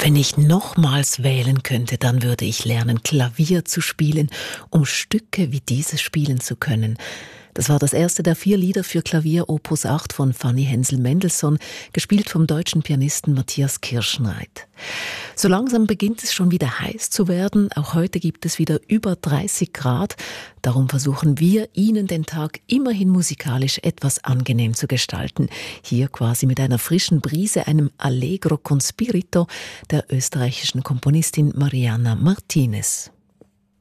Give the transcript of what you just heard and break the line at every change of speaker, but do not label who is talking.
Wenn ich nochmals wählen könnte, dann würde ich lernen, Klavier zu spielen, um Stücke wie dieses spielen zu können. Das war das erste der 4 Lieder für Klavier Opus 8 von Fanny Hensel-Mendelssohn, gespielt vom deutschen Pianisten Matthias Kirschenreit. So langsam beginnt es schon wieder heiß zu werden. Auch heute gibt es wieder über 30 Grad. Darum versuchen wir, Ihnen den Tag immerhin musikalisch etwas angenehm zu gestalten. Hier quasi mit einer frischen Brise, einem Allegro con Spirito der österreichischen Komponistin Mariana Martinez.